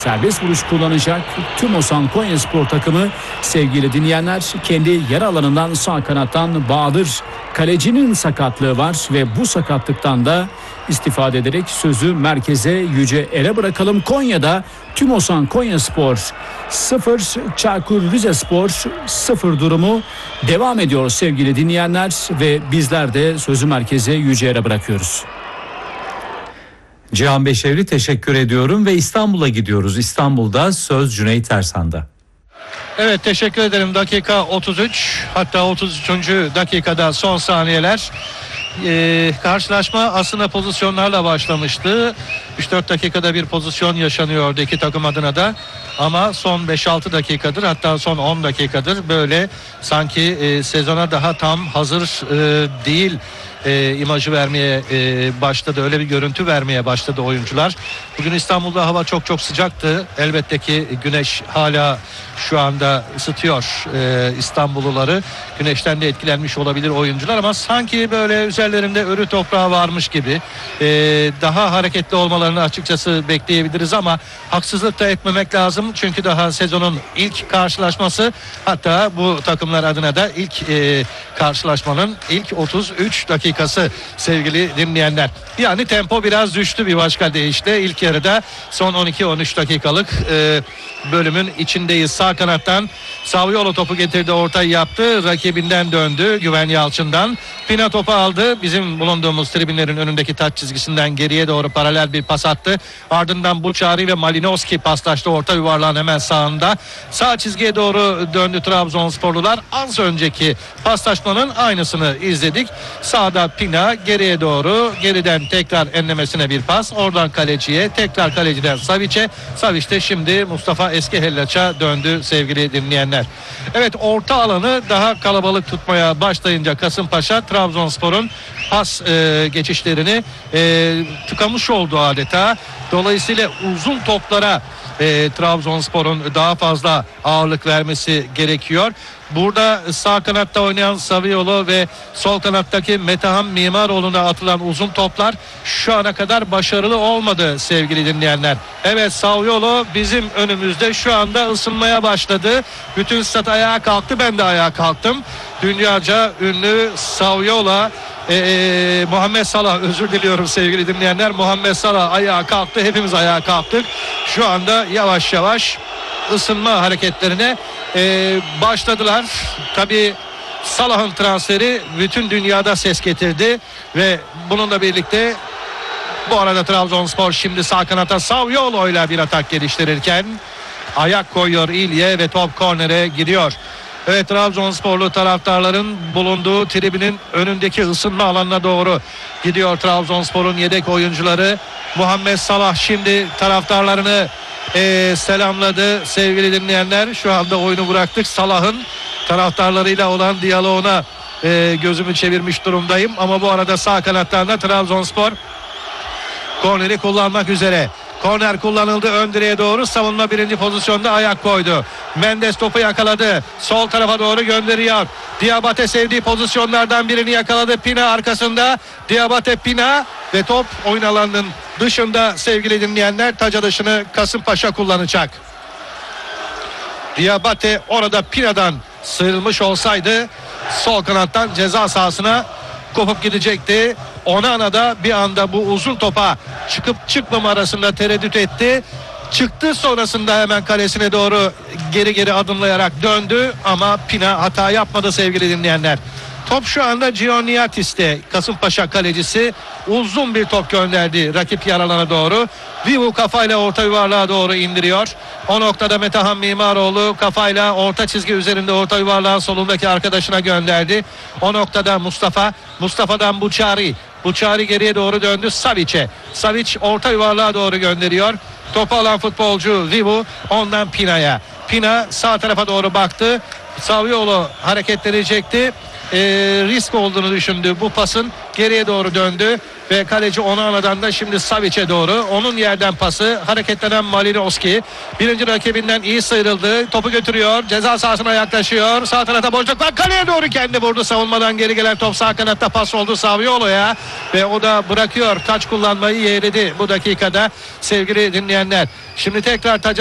Serbest vuruş kullanacak Tümosan Konyaspor takımı sevgili dinleyenler, kendi yer alanından sağ kanattan Bahadır kalecinin sakatlığı var ve bu sakatlıktan da istifade ederek sözü merkeze Yüce Er'e bırakalım. Konya'da Tümosan Konyaspor 0, Çaykur Rizespor 0 durumu devam ediyor sevgili dinleyenler ve bizler de sözü merkeze Yüce Er'e bırakıyoruz. Cihan Beşevri, teşekkür ediyorum ve İstanbul'a gidiyoruz. İstanbul'da söz Cüneyt Ersan'da. Evet, teşekkür ederim. Dakika 33, hatta 33. dakikada son saniyeler. Karşılaşma aslında pozisyonlarla başlamıştı. 3-4 dakikada bir pozisyon yaşanıyordu iki takım adına da. Ama son 5-6 dakikadır, hatta son 10 dakikadır böyle sanki sezona daha tam hazır değil imajı vermeye başladı. Öyle bir görüntü vermeye başladı oyuncular. Bugün İstanbul'da hava çok çok sıcaktı. Elbette ki güneş hala şu anda ısıtıyor İstanbulluları. Güneşten de etkilenmiş olabilir oyuncular ama sanki böyle üzerlerinde örü toprağı varmış gibi daha hareketli olmalarını açıkçası bekleyebiliriz ama haksızlık da etmemek lazım. Çünkü daha sezonun ilk karşılaşması, hatta bu takımlar adına da ilk karşılaşmanın ilk 33 dakikası sevgili dinleyenler. Yani tempo biraz düştü bir başka deyişle. İlk yarıda son 12-13 dakikalık bölümün içindeyiz. Sağ kanattan Saviolo topu getirdi, ortayı yaptı, rakibinden döndü Güven Yalçın'dan. Pina topu aldı, bizim bulunduğumuz tribünlerin önündeki taç çizgisinden geriye doğru paralel bir pas attı. Ardından Buçari ve Malinowski paslaştı orta yuvarlağın hemen sağında. Sağ çizgiye doğru döndü Trabzonsporlular. Az önceki paslaşmanın aynısını izledik. Sağda Pina, geriye doğru, geriden tekrar enlemesine bir pas, oradan kaleciye, tekrar kaleciden Savic'e, Savic de şimdi Mustafa Eskehellaç'a döndü sevgili dinleyenler. Evet, orta alanı daha kalabalık tutmaya başlayınca Kasımpaşa Trabzonspor'un pas geçişlerini tıkamış oldu adeta. Dolayısıyla uzun toplara Trabzonspor'un daha fazla ağırlık vermesi gerekiyor. Burada sağ kanatta oynayan Saviolo ve sol kanattaki Metehan Mimaroğlu'na atılan uzun toplar şu ana kadar başarılı olmadı sevgili dinleyenler. Evet, Saviolo bizim önümüzde şu anda ısınmaya başladı. Bütün stat ayağa kalktı, ben de ayağa kalktım. Dünyaca ünlü Saviolo, Muhammed Salah, özür diliyorum sevgili dinleyenler, Muhammed Salah ayağa kalktı, hepimiz ayağa kalktık. Şu anda yavaş yavaş ısınma hareketlerine başladılar. Tabii Salah'ın transferi bütün dünyada ses getirdi ve bununla birlikte bu arada Trabzonspor şimdi sağ kanata Saviolo ile bir atak geliştirirken ayak koyuyor İlye ve top kornere gidiyor. Evet, Trabzonsporlu taraftarların bulunduğu tribünün önündeki ısınma alanına doğru gidiyor Trabzonspor'un yedek oyuncuları. Muhammed Salah şimdi taraftarlarını selamladı sevgili dinleyenler. Şu anda oyunu bıraktık. Salah'ın taraftarlarıyla olan diyaloğuna gözümü çevirmiş durumdayım. Ama bu arada sağ kanattan da Trabzonspor korneri kullanmak üzere. Korner kullanıldı, ön direğe doğru, savunma birinci pozisyonda ayak koydu. Mendes topu yakaladı, sol tarafa doğru gönderiyor. Diabate sevdiği pozisyonlardan birini yakaladı. Pina arkasında, Diabate, Pina ve top oyun alanının dışında sevgili dinleyenler. Taç atışını Kasımpaşa kullanacak. Diabate orada Pina'dan sıyrılmış olsaydı sol kanattan ceza sahasına kopup gidecekti. Onana da bir anda bu uzun topa çıkıp çıkmama arasında tereddüt etti. Çıktı, sonrasında hemen kalesine doğru geri adımlayarak döndü ama Pina hata yapmadı sevgili dinleyenler. Top şu anda Gianniatis'te. Kasımpaşa kalecisi uzun bir top gönderdi rakip yaralana doğru. Vivu kafayla orta yuvarlığa doğru indiriyor. O noktada Metehan Mimaroğlu kafayla orta çizgi üzerinde orta yuvarlağın solundaki arkadaşına gönderdi. O noktada Mustafa'dan Buçari geriye doğru döndü Savic'e. Savic orta yuvarlığa doğru gönderiyor. Topu alan futbolcu Vivu, ondan Pina'ya. Pina sağ tarafa doğru baktı. Saviolo hareketlenecekti. Risk olduğunu düşündü bu pasın, geriye doğru döndü ve kaleci Onana'dan da şimdi Savic'e doğru. Onun yerden pası, hareketlenen Malinowski. Birinci rakibinden iyi sıyrıldı. Topu götürüyor. Ceza sahasına yaklaşıyor. Sağ tarafta boşluk var. Kaleye doğru kendi vurdu. Savunmadan geri gelen top sağ kanatta pas oldu Saviolo'ya. Ve o da bırakıyor. Taç kullanmayı yeğledi bu dakikada sevgili dinleyenler. Şimdi tekrar taca